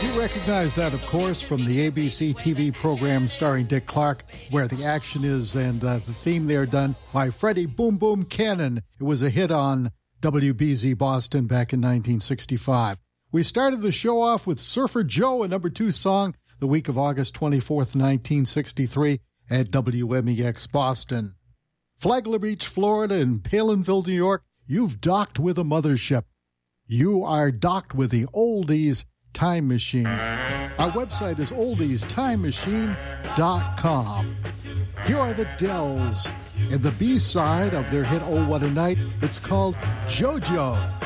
You recognize that, of course, from the ABC TV program starring Dick Clark, where the action is, and the theme there done by Freddie Boom Boom Cannon. It was a hit on WBZ Boston back in 1965. We started the show off with Surfer Joe, a number 2 song, the week of August 24th, 1963, at WMEX Boston. Flagler Beach, Florida, and Palinville, New York, you've docked with a mothership. You are docked with the Oldies Time Machine. Our website is oldiestimemachine.com. Here are the Dells, and the B-side of their hit Oh What a Night. It's called JoJo.